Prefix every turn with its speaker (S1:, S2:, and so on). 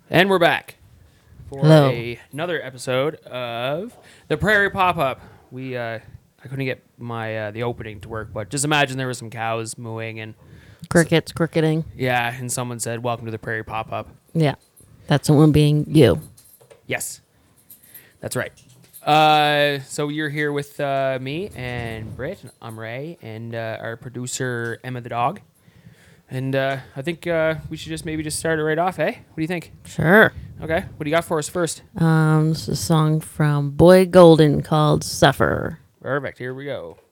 S1: And we're back for
S2: Hello.
S1: another episode of the Prairie Pop-Up. I couldn't get my the opening to work, but just imagine there were some cows mooing and
S2: Crickets, cricketing.
S1: yeah, and someone said, "Welcome to the Prairie Pop-Up."
S2: Yeah. That's someone being you.
S1: Yes, that's right. So you're here with me and Britt. I'm Ray, and our producer Emma the dog. And I think we should just start it right off, eh? What do you think?
S2: Sure.
S1: Okay, what do you got for us first?
S2: This is a song from Boy Golden called Suffer.
S1: Perfect, here we go.